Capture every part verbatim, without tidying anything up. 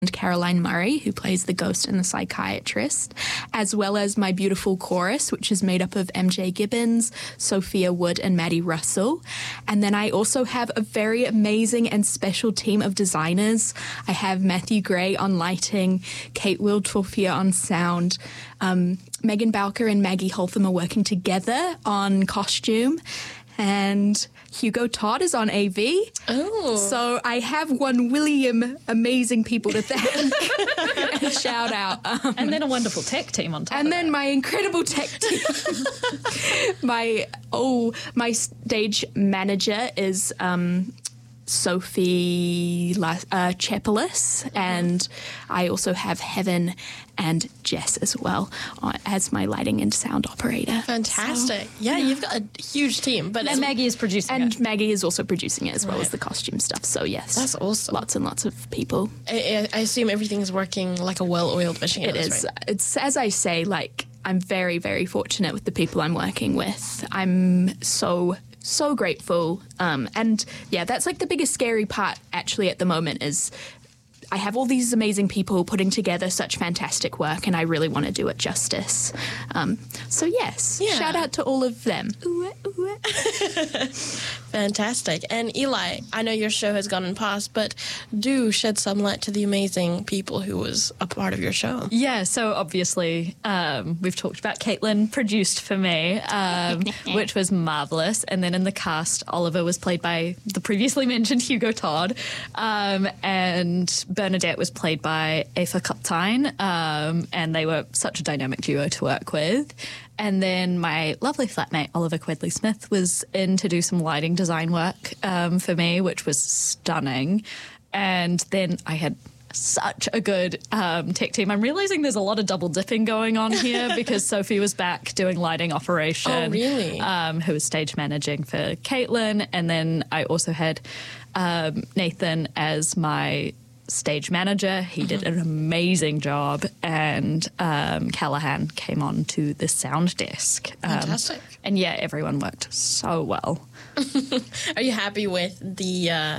Caroline Murray, who plays the ghost and the psychiatrist, as well as my beautiful chorus, which is made up of M J Gibbons, Sophia Wood, and Maddie Russell. And then I also have a very amazing and special team of designers. I have Matthew Gray on lighting, Kate Wildtorfier on sound, um, Megan Bowker and Maggie Holtham are working together on costume, and Hugo Todd is on A V. Oh. So I have one William amazing people to thank and shout out. Um, and then a wonderful tech team on top And of then that. my incredible tech team. my, oh, my stage manager is um, Sophie La- uh, Chepelis, and I also have Heaven and Jess as well uh, as my lighting and sound operator. Fantastic. So, yeah, yeah, you've got a huge team. But and Maggie is producing and it. And Maggie is also producing it as well right. as the costume stuff. So, yes. That's awesome. Lots and lots of people. I, I assume everything's working like a well-oiled machine. It is. Right? It's, as I say, like, I'm very, very fortunate with the people I'm working with. I'm so... so grateful. Um, and yeah, that's like the biggest scary part actually at the moment is I have all these amazing people putting together such fantastic work and I really want to do it justice. Um, so yes, yeah. shout out to all of them. Ooh, ooh. Fantastic. And Eli, I know your show has gone and passed, but do shed some light to the amazing people who was a part of your show. Yeah, so obviously um, we've talked about Caitlin produced for me, um, which was marvellous. And then in the cast, Oliver was played by the previously mentioned Hugo Todd, um, and Bernadette was played by Aoife Kaptein, um, and they were such a dynamic duo to work with. And then my lovely flatmate, Oliver Quedley-Smith, was in to do some lighting design work um, for me, which was stunning. And then I had such a good um, tech team. I'm realising there's a lot of double dipping going on here because Sophie was back doing lighting operation. Oh, really? Um, who was stage managing for Caitlin. And then I also had um, Nathan as my stage manager. He did an amazing job, and um, Callahan came on to the sound desk. Um, Fantastic. And yeah, everyone worked so well. Are you happy with the uh,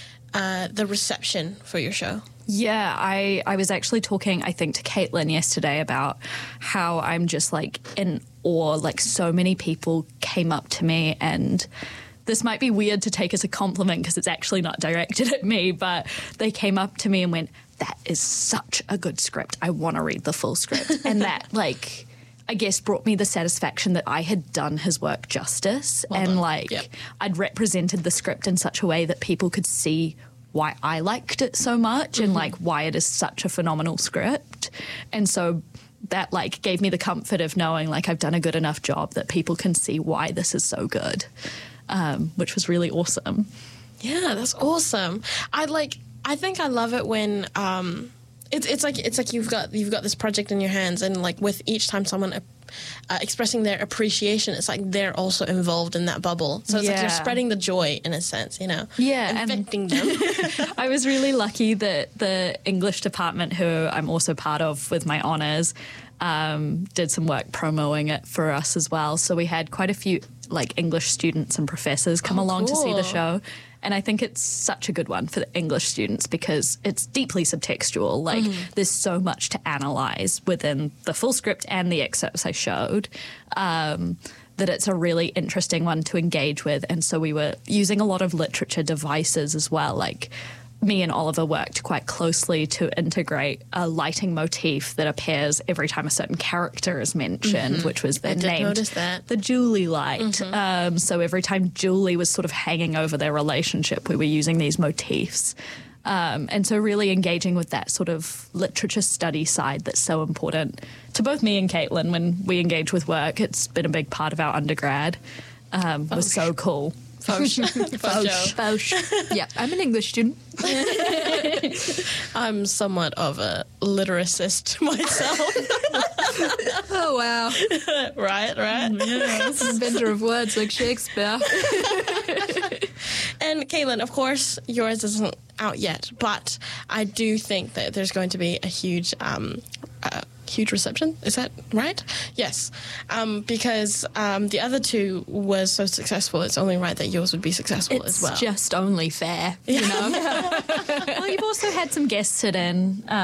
uh, the reception for your show? Yeah, I, I was actually talking, I think, to Caitlin yesterday about how I'm just like in awe. Like so many people came up to me, and this might be weird to take as a compliment because it's actually not directed at me, but they came up to me and went, that is such a good script. I want to read the full script. And that, like, I guess brought me the satisfaction that I had done his work justice. Well and, done. like, yep. I'd represented the script in such a way that people could see why I liked it so much mm-hmm. and, like, why it is such a phenomenal script. And so that, like, gave me the comfort of knowing, like, I've done a good enough job that people can see why this is so good. Um, which was really awesome. Yeah, that's awesome. I like. I think I love it when um, it's it's like it's like you've got you've got this project in your hands, and like with each time someone uh, uh, expressing their appreciation, it's like they're also involved in that bubble. So it's yeah. like you're spreading the joy in a sense, you know. Yeah, infecting them. I was really lucky that the English department, who I'm also part of with my honours, um, did some work promoting it for us as well. So we had quite a few like English students and professors come oh, along cool. to see the show. And I think it's such a good one for the English students because it's deeply subtextual. Like mm. there's so much to analyse within the full script and the excerpts I showed. Um, that it's a really interesting one to engage with. And so we were using a lot of literature devices as well, like me and Oliver worked quite closely to integrate a lighting motif that appears every time a certain character is mentioned, mm-hmm. which was then I did named notice that. the Julie light. Mm-hmm. Um, so every time Julie was sort of hanging over their relationship, we were using these motifs. Um, and so really engaging with that sort of literature study side that's so important to both me and Caitlin when we engage with work. It's been a big part of our undergrad. Um, was so cool. Fauch. Fauch. Fauch. Yeah, I'm an English student. I'm somewhat of a lyricist myself. Oh, wow. Right, right? Yes. Inventor of words like Shakespeare. And Caitlin, of course, yours isn't out yet, but I do think that there's going to be a huge um, uh, huge reception. Is that right? Yes. Um, because um, the other two were so successful, it's only right that yours would be successful It's as well. just only fair, you know? Well, you've also had some guests sit in.